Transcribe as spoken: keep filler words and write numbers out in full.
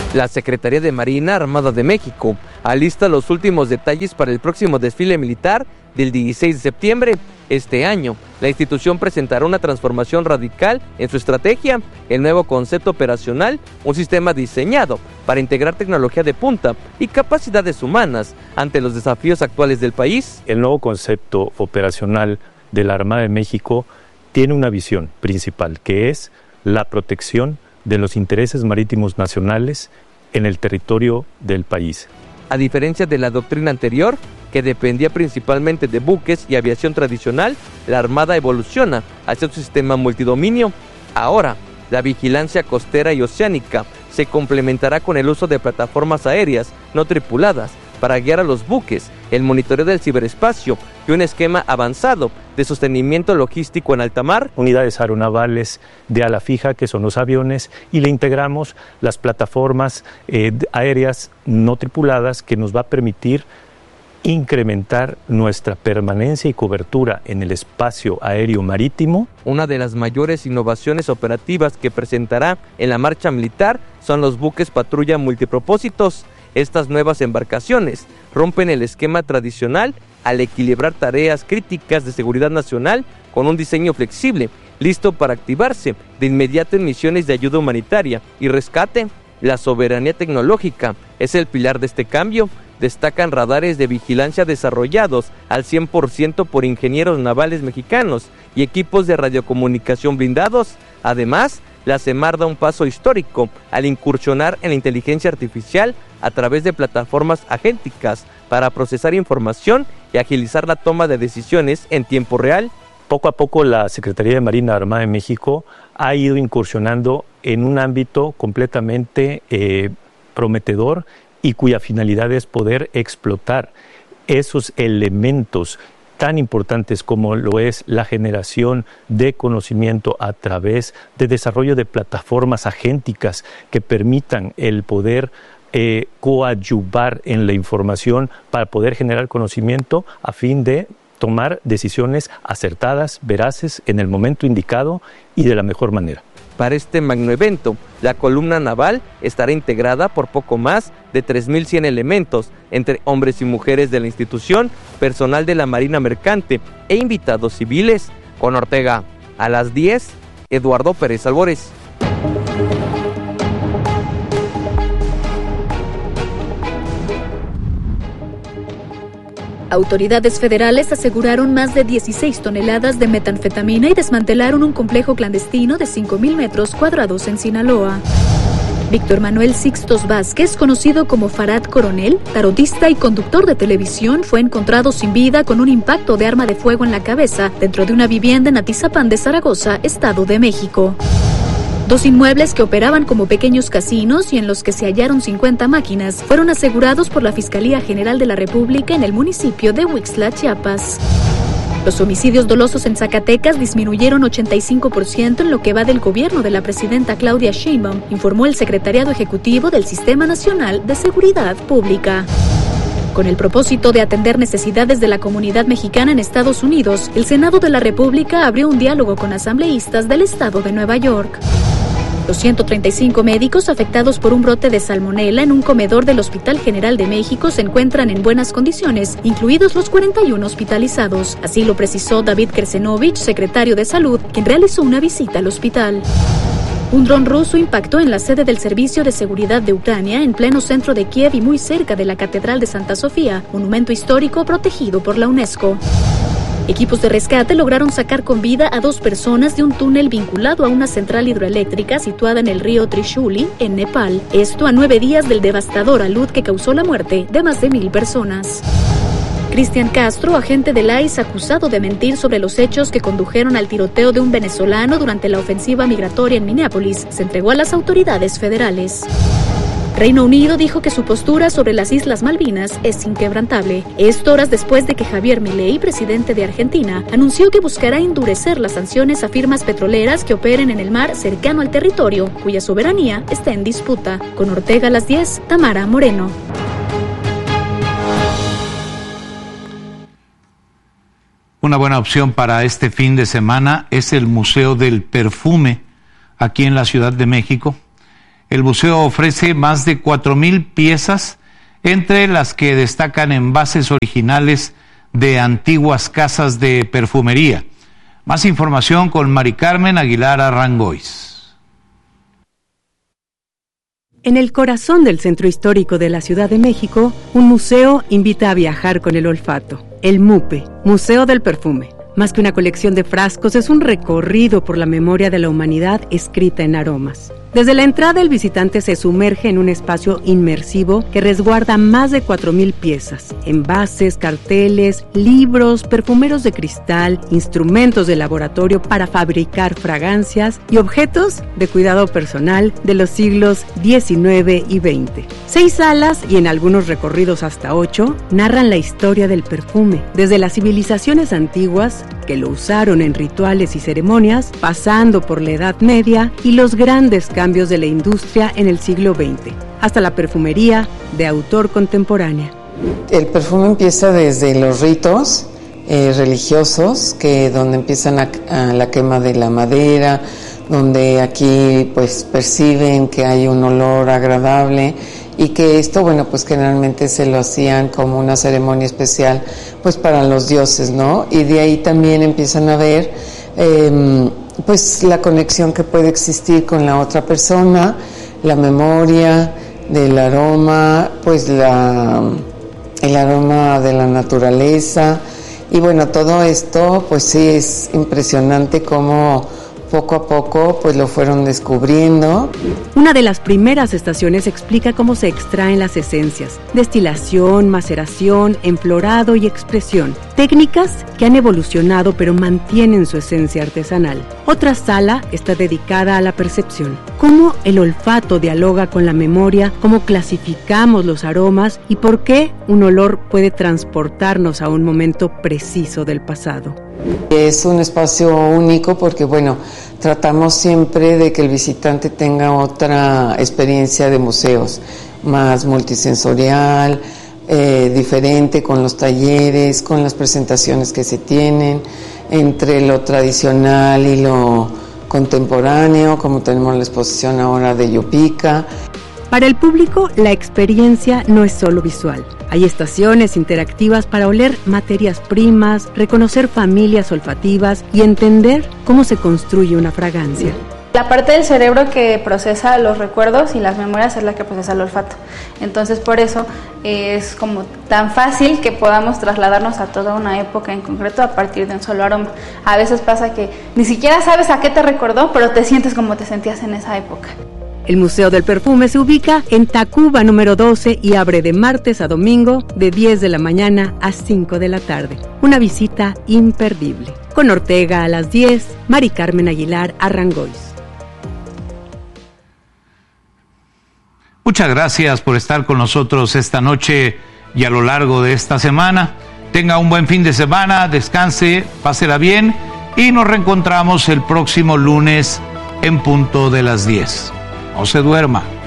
La Secretaría de Marina Armada de México alista los últimos detalles para el próximo desfile militar del dieciséis de septiembre. Este año, la institución presentará una transformación radical en su estrategia, el nuevo concepto operacional, un sistema diseñado para integrar tecnología de punta y capacidades humanas ante los desafíos actuales del país. El nuevo concepto operacional de la Armada de México tiene una visión principal, que es la protección de los intereses marítimos nacionales en el territorio del país. A diferencia de la doctrina anterior, que dependía principalmente de buques y aviación tradicional, la Armada evoluciona hacia un sistema multidominio. Ahora, la vigilancia costera y oceánica se complementará con el uso de plataformas aéreas no tripuladas para guiar a los buques, el monitoreo del ciberespacio y un esquema avanzado de sostenimiento logístico en alta mar. Unidades aeronavales de ala fija, que son los aviones, y le integramos las plataformas eh, aéreas no tripuladas, que nos va a permitir incrementar nuestra permanencia y cobertura en el espacio aéreo marítimo. Una de las mayores innovaciones operativas que presentará en la marcha militar son los buques patrulla multipropósitos. Estas nuevas embarcaciones rompen el esquema tradicional al equilibrar tareas críticas de seguridad nacional con un diseño flexible, listo para activarse de inmediato en misiones de ayuda humanitaria y rescate. La soberanía tecnológica es el pilar de este cambio. Destacan radares de vigilancia desarrollados al cien por ciento por ingenieros navales mexicanos y equipos de radiocomunicación blindados. Además, la Semar da un paso histórico al incursionar en la inteligencia artificial a través de plataformas agénticas para procesar información y agilizar la toma de decisiones en tiempo real. Poco a poco la Secretaría de Marina Armada de México ha ido incursionando en un ámbito completamente eh, prometedor y cuya finalidad es poder explotar esos elementos tan importantes como lo es la generación de conocimiento a través de desarrollo de plataformas agénticas que permitan el poder eh, coadyuvar en la información para poder generar conocimiento a fin de tomar decisiones acertadas, veraces, en el momento indicado y de la mejor manera. Para este magno evento, la columna naval estará integrada por poco más de tres mil cien elementos, entre hombres y mujeres de la institución, personal de la Marina Mercante e invitados civiles. Con Ortega, a las diez, Eduardo Pérez Albores. Autoridades federales aseguraron más de dieciséis toneladas de metanfetamina y desmantelaron un complejo clandestino de cinco mil metros cuadrados en Sinaloa. Víctor Manuel Sixtos Vázquez, conocido como Farad Coronel, tarotista y conductor de televisión, fue encontrado sin vida con un impacto de arma de fuego en la cabeza dentro de una vivienda en Atizapán de Zaragoza, Estado de México. Dos inmuebles que operaban como pequeños casinos y en los que se hallaron cincuenta máquinas fueron asegurados por la Fiscalía General de la República en el municipio de Huixtla, Chiapas. Los homicidios dolosos en Zacatecas disminuyeron ochenta y cinco por ciento en lo que va del gobierno de la presidenta Claudia Sheinbaum, informó el Secretariado Ejecutivo del Sistema Nacional de Seguridad Pública. Con el propósito de atender necesidades de la comunidad mexicana en Estados Unidos, el Senado de la República abrió un diálogo con asambleístas del estado de Nueva York. Los ciento treinta y cinco médicos afectados por un brote de salmonela en un comedor del Hospital General de México se encuentran en buenas condiciones, incluidos los cuarenta y uno hospitalizados. Así lo precisó David Kersenovich, secretario de Salud, quien realizó una visita al hospital. Un dron ruso impactó en la sede del Servicio de Seguridad de Ucrania, en pleno centro de Kiev y muy cerca de la Catedral de Santa Sofía, monumento histórico protegido por la UNESCO. Equipos de rescate lograron sacar con vida a dos personas de un túnel vinculado a una central hidroeléctrica situada en el río Trishuli, en Nepal. Esto a nueve días del devastador alud que causó la muerte de más de mil personas. Cristian Castro, agente del I C E acusado de mentir sobre los hechos que condujeron al tiroteo de un venezolano durante la ofensiva migratoria en Minneapolis, se entregó a las autoridades federales. Reino Unido dijo que su postura sobre las Islas Malvinas es inquebrantable. Esto horas después de que Javier Milei, presidente de Argentina, anunció que buscará endurecer las sanciones a firmas petroleras que operen en el mar cercano al territorio, cuya soberanía está en disputa. Con Ortega a las diez, Tamara Moreno. Una buena opción para este fin de semana es el Museo del Perfume, aquí en la Ciudad de México. El museo ofrece más de cuatro mil piezas, entre las que destacan envases originales de antiguas casas de perfumería. Más información con Mari Carmen Aguilar Arrangois. En el corazón del centro histórico de la Ciudad de México, un museo invita a viajar con el olfato. El MUPE, Museo del Perfume. Más que una colección de frascos, es un recorrido por la memoria de la humanidad escrita en aromas. Desde la entrada, el visitante se sumerge en un espacio inmersivo que resguarda más de cuatro mil piezas, envases, carteles, libros, perfumeros de cristal, instrumentos de laboratorio para fabricar fragancias y objetos de cuidado personal de los siglos diecinueve y veinte. Seis salas, y en algunos recorridos hasta ocho, narran la historia del perfume, desde las civilizaciones antiguas, que lo usaron en rituales y ceremonias, pasando por la Edad Media y los grandes cambios de la industria en el siglo veinte, hasta la perfumería de autor contemporánea. El perfume empieza desde los ritos eh, religiosos, que donde empiezan a, a la quema de la madera, donde aquí pues perciben que hay un olor agradable, y que esto, bueno, pues generalmente se lo hacían como una ceremonia especial pues para los dioses, ¿no? Y de ahí también empiezan a ver eh, pues la conexión que puede existir con la otra persona, la memoria del aroma, pues la el aroma de la naturaleza, y bueno, todo esto pues sí es impresionante cómo poco a poco pues lo fueron descubriendo. Una de las primeras estaciones explica cómo se extraen las esencias: destilación, maceración, enflorado y expresión. Técnicas que han evolucionado pero mantienen su esencia artesanal. Otra sala está dedicada a la percepción. Cómo el olfato dialoga con la memoria, cómo clasificamos los aromas y por qué un olor puede transportarnos a un momento preciso del pasado. Es un espacio único porque, bueno, tratamos siempre de que el visitante tenga otra experiencia de museos, más multisensorial, eh, diferente, con los talleres, con las presentaciones que se tienen, entre lo tradicional y lo contemporáneo, como tenemos la exposición ahora de Yupica. Para el público, la experiencia no es solo visual. Hay estaciones interactivas para oler materias primas, reconocer familias olfativas y entender cómo se construye una fragancia. La parte del cerebro que procesa los recuerdos y las memorias es la que procesa el olfato. Entonces, por eso es como tan fácil que podamos trasladarnos a toda una época en concreto a partir de un solo aroma. A veces pasa que ni siquiera sabes a qué te recordó, pero te sientes como te sentías en esa época. El Museo del Perfume se ubica en Tacuba número doce y abre de martes a domingo de diez de la mañana a cinco de la tarde. Una visita imperdible. Con Ortega a las diez, Mari Carmen Aguilar Arrangois. Muchas gracias por estar con nosotros esta noche y a lo largo de esta semana. Tenga un buen fin de semana, descanse, pásela bien y nos reencontramos el próximo lunes en punto de las diez. No se duerma.